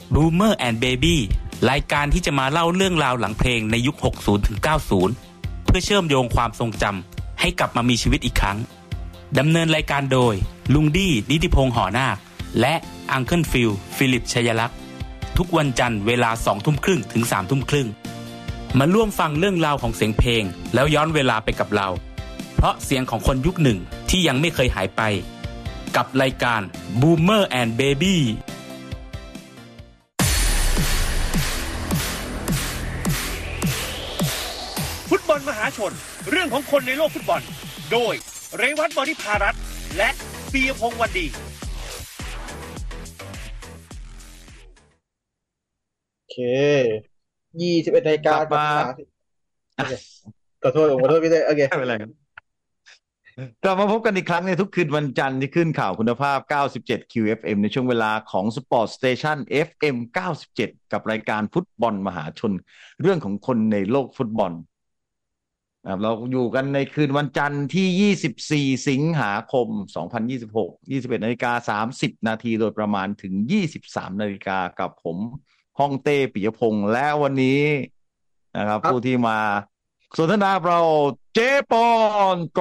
Boomer and Baby รายการที่จะมาเล่าเรื่องราวหลังเพลงในยุค 60-90 เพื่อเชื่อมโยงความทรงจำให้กลับมามีชีวิตอีกครั้งดำเนินรายการโดยลุงดี้นิติพงษ์หอนาคและอังเคิลฟิลิปชัยลักษณ์ทุกวันจันทร์เวลา 20:30 ถึง 21:30 มาร่วมฟังเรื่องราวของเสียงเพลงแล้วย้อนเวลาไปกับเราเพราะเสียงของคนยุคหนึ่งที่ยังไม่เคยหายไปกับรายการ Boomer and Baby ฟุตบอลมหาชนเรื่องของคนในโลกฟุตบอลโดยเรวัต บริภารัตน์และปียพงษ์วันดีโอเค21 นาฬิกาขอโทษพี่เต้โอเคไม่เป็นไรครับกลับมาพบกันอีกครั้งในทุกคืนวันจันทร์ที่ขึ้นข่าวคุณภาพ97 QFM ในช่วงเวลาของ Sport Station FM 97กับรายการฟุตบอลมหาชนเรื่องของคนในโลกฟุตบอลเราอยู่กันในคืนวันจันทร์ที่24สิงหาคม2026 21:30 นาทีโดยประมาณถึง23 นาฬิกากับผมฮ่องเต้ปิยพงษ์และวันนี้นะครับผู้ที่มาสนทนาเราเจปอนโก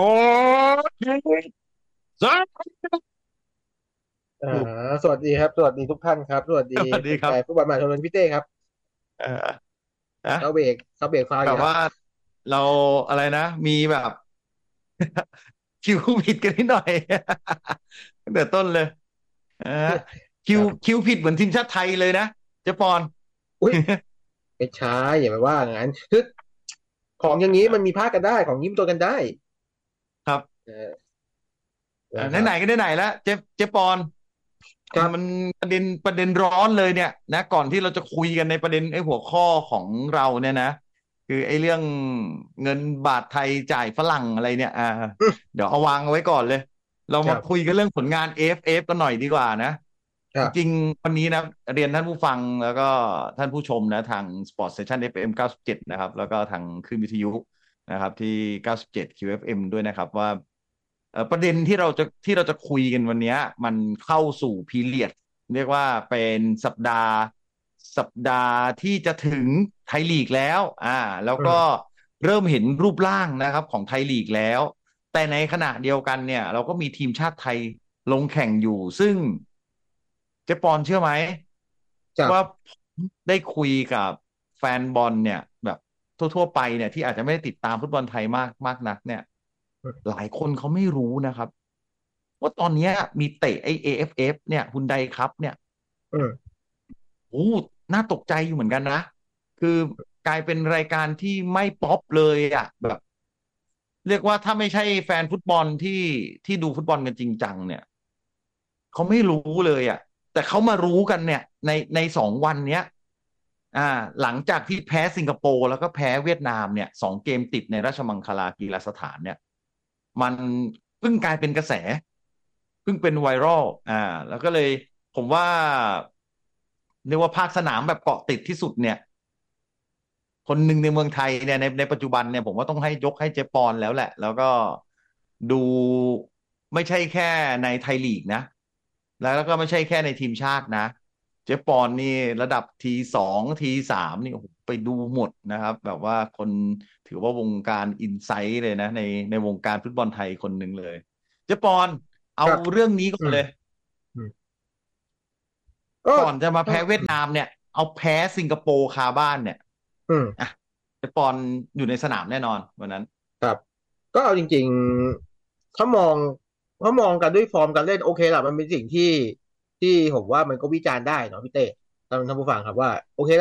สวัสดีครับสวัสดีทุกท่านครับสวัสดีครับฟุตบอลมหาชนพี่เต้ครับเขาเบรกไฟแต่ว่าเราอะไรนะมีแบบคิวผิดกันนิดหน่อยตั้งแต่ต้นเลยคิวผิดเหมือนทีมชาติไทยเลยนะเจปอนอุ้ยไม่ใช่อย่าไปว่างั้นคือของอย่างนี้มันมีพลาดกันได้ของยิ้มตัวกันได้ครับไหนก็ไหนแล้วเจปอนมันประเด็นร้อนเลยเนี่ยนะก่อนที่เราจะคุยกันในประเด็นหัวข้อของเราเนี่ยนะคือเรื่องเงินบาทไทยจ่ายฝรั่งอะไรเนี่ยเดี๋ยวเอาวางไว้ก่อนเลยเรามาคุยกันเรื่องผลงาน AFF กันหน่อยดีกว่านะจริงวันนี้นะเรียนท่านผู้ฟังแล้วก็ท่านผู้ชมนะทาง Sport Station FM 97นะครับแล้วก็ทางคลื่นวิทยุนะครับที่97 QFM ด้วยนะครับว่าประเด็นที่เราจะคุยกันวันนี้มันเข้าสู่พีเรียดเรียกว่าเป็นสัปดาห์ที่จะถึงไทยลีกแล้วแล้วก็เริ่มเห็นรูปร่างนะครับของไทยลีกแล้วแต่ในขณะเดียวกันเนี่ยเราก็มีทีมชาติไทยลงแข่งอยู่ซึ่งเจ๊ปอนเชื่อไหมว่าได้คุยกับแฟนบอลเนี่ยแบบทั่วๆไปเนี่ยที่อาจจะไม่ได้ติดตามฟุตบอลไทยมากนักเนี่ยหลายคนเขาไม่รู้นะครับว่าตอนนี้มีเตะไอ้ AFF เนี่ยฮุนไดครับเนี่ยน่าตกใจอยู่เหมือนกันนะคือกลายเป็นรายการที่ไม่ป๊อปเลยแบบเรียกว่าถ้าไม่ใช่แฟนฟุตบอลที่ดูฟุตบอลกันจริงจังเนี่ยเขาไม่รู้เลยแต่เขามารู้กันเนี่ยใน2 วันเนี้ยหลังจากที่แพ้สิงคโปร์แล้วก็แพ้เวียดนามเนี่ย2 เกมติดในราชมังคลากีฬาสถานเนี่ยมันเพิ่งกลายเป็นกระแสเพิ่งเป็นไวรัลแล้วก็เลยผมว่าเรียกว่าภาคสนามแบบเกาะติดที่สุดเนี่ยคนหนึ่งในเมืองไทยเนี่ยในปัจจุบันเนี่ยผมว่าต้องให้ยกให้เจปอนแล้วแหละแล้วก็ดูไม่ใช่แค่ในไทยลีกนะแล้วก็ไม่ใช่แค่ในทีมชาตินะเจปอนนี่ระดับT2 T3นี่ไปดูหมดนะครับแบบว่าคนถือว่าวงการอินไซต์เลยนะในวงการฟุตบอลไทยคนหนึ่งเลยเจปอนเอาเรื่องนี้ก่อนเลยก่อนจะมาแพ้เวียดนามเนี่ยเอาแพ้สิงคโปร์คาบ้านเนี่ยเจปอนอยู่ในสนามแน่นอนวันนั้นครับก็เอาจริงๆถ้ามองกันด้วยฟอร์มการเล่นโอเคล่ะมันเป็นสิ่งที่ผมว่ามันก็วิจารณ์ได้เนาะพี่เต้ท่านผู้ฟังครับว่าโอเค